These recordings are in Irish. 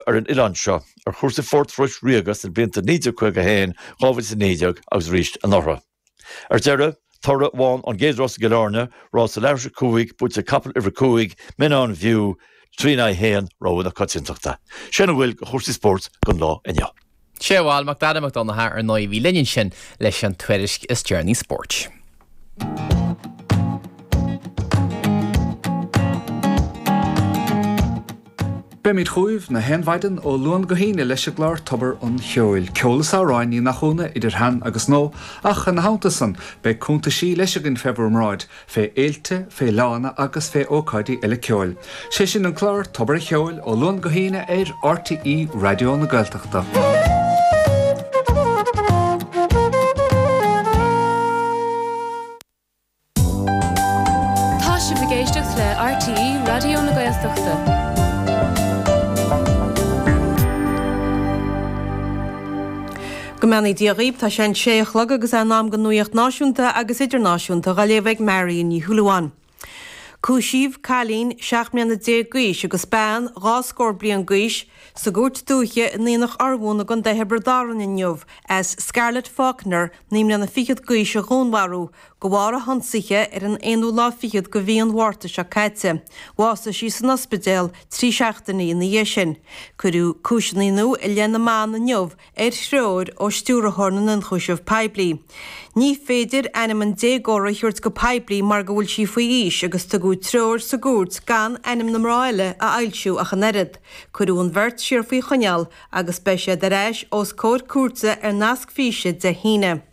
ar an Ilan seo ar chuirsa fort frois riagas an blinta 90 a héin gáfuil sa 90 agus ríist an ortha. Ar deire, thora bháin an géad Ross Galarna rá sa leir cúig bút a capal ar cúig min an bhiú trína héan ráin a coitintachta. Sinna bhfuil go chuirsa sport gon lá inne. Séháil mac dadaach donna ar 9 líonn sin leis an tuairisc is Journey Sport. Bemid chuimh na henhaiden ó luan go héine leis a glár tobar an cheoil. Ceolalas áráin í nachúna idir hen agus nó ach an hátasan be cúnta sí leis agin februamráid fé éilte, fé lána agus fé ócáidí eile ceoil. Sé sin an clár tobar a cheoil ó luan go héine ar RTE Radio na Gaeltachta. Tá si bhgéisteach le RTE Radio na Gaeltachta. Gomani diaghib tá sé séachlog agus an nám go nuacht náisiúnta agus idirnáisiúnta ga léveh Marion í Huluan. Cúsíomh Calín 7 guis agus Bán ráscór blian guis sa gúirt dúche in níonach arbhúna gon de Hebridáran inniuh as Scarlett Faulkner nímna na fichiad guis a gúnharú go bhhar a hansaige ar an éonú lá fichiad go bhíon mhárta se caite. Bhásta sí san ospidéal trí seachtaí na dhé sin. Curú cúisinaíú i léana mána neomh ar sreoir ó stúrathna an chúisih peblií. Ní féidir anam an dégóra thuirt go peblií mar go bhfuil sí faoi ís agus tuú treir sa gúirt gan anam na mráile a ailsiú a chanerid. Curú an bhirt siar faoi choneal agus beise de réis os cóir cuarta ar nasc físe de híine.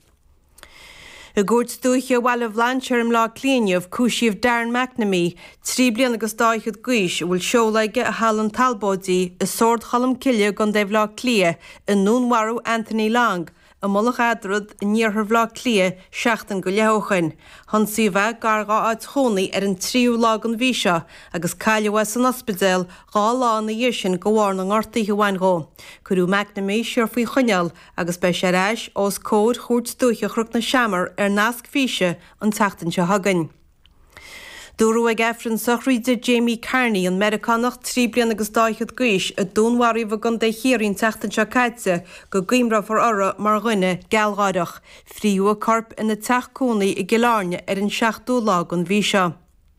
I gúirt dúiche bhhailh landsearm lá clíineh cúisíomh Darren McNamee, 3 bliain agus 2 guis bhfuil seolaige a Hallan Talbódí is sord chalam ciile gon déh lá clia in núnharú Anthony Long, a molach adrad níorthar bhlá clia seachtain go leochan. Hansaí bheith gargá áit chónaí ar an 3 lágan bhíseo agus caiilehha san ospidéal gá lá na dhé sin go bhhar na ngortaí bhaingó. Curú McNamee siar faoi choneal agus be sé réis os cóir chuirt dúiche chruch na seamar ar nasc físe an teachtain se hagan. Dúrú ag efran sochríide Jamie Carney an Americanach 3 bliain agus 2 guis a dúnhaí bh gan de chéirín teachtain se caite go gcuimra for orra mar ghine gealgáideach, fríú a corp ina teachcónaí i Gilárne ar an 7 lágan bhíseo.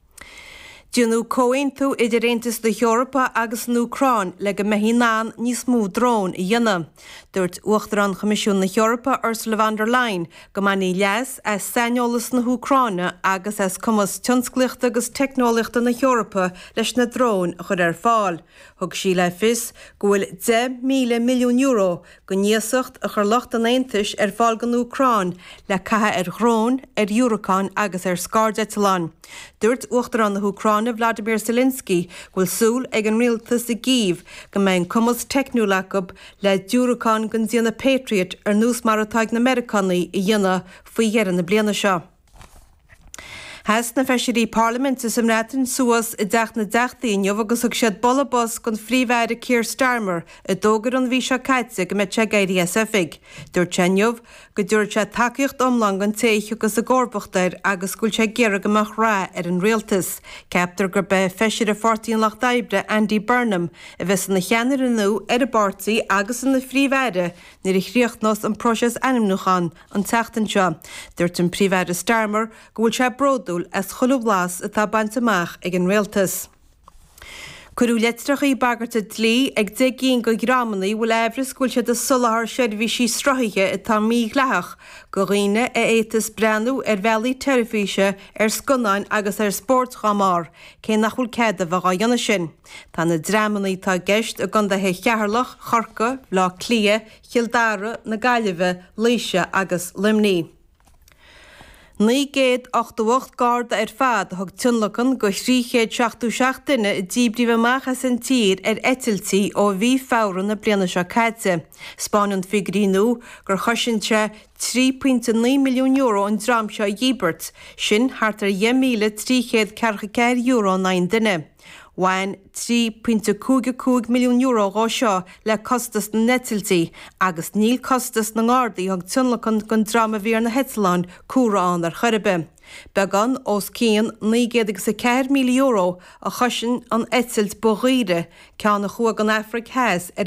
Dúnú cóin tú idir réantas na Eorpa agus an Ucrán le go mehíán níos mú drón i dhéine. Dúirt uachtar an Comisiún na Eorpa Ursula von der Leyen go maní leas as saineolalas na Ucráine agus as cumas tionscliachta agus technoliachta na Eorpa leis na drón a chud ar fáil. Thug sí le fis go bhfuil 10 milliún euro go níosacht a chur locht an Aontais ar fáil gan Ucrán le cathe ar ghrón, ar Eurocon agus ar Scardetalán. Dúirt uachtar an na Ucrán Vladimir Zelensky bhfuil súil ag an rialtas i gcíomh go mbeidh cumas technolacab le Eurocon gan díana Patriot ar nús mar atáid na Americanaí i dhéine faoi dhearan na bliana seo. Has na feisirí Parliament is samrátin suas i deach na deachtaíineh agus ag siad bolabos gon phríomhhead Keir Starmer i dógur an bhí seo caite go meid se gairí SFig. Dúirt Cheneamh go dúirt se takeíocht omlang an téich agus a gcórbachtair agus gúil se géire goach rá ar an rialtas. Ceaptar gur be feisiir a fortííon lech daibre Andy Burnham a bheits na cheanar inú ar a bartaí agus in na phríomhheide ní i chríochtnos an próses animnúchan an teachtain seo. Dúirt an phríomhheide Starmer go bhfuil se brodú as chulú blas atá bantamach ag an réaltas. Curú letracha í bagarta tlí ag de gíon go grámannaí bhfuil éhris gúil se de sulathar séidir bhí sí straithe atá mí gleach go riine a étas breanú ar bhealaí telefíse ar scunáin agus ar sportchamár, cé nach bhfuil céad a bhá dhéana sin. Tá na drámannaí tá gceist a ganda he chearlach, chorca, lá clia, chiildára, na gaiileheh, líise agus limní. 988 garda ar fad thug tunlachan go 377 duine i ddíbríomh amachchas an tír ar etiltí ó bhí fáran na bliana seo caite. Spáin figuríú gur choisinse 3.9 milliún euro an drám seo dhíbert, sin thart ar 1,344 euro 9 duine. Bhain 3.22 milliún euro gá seo le costas na netiltí agus níl costas na ngádaí ag tunlachan gon drama bhíar na Hetland cuaráin ar chorbe. Began os cían 9.4 milliún euro a chosin an etzilt boghide ceanna chuag an Afric Has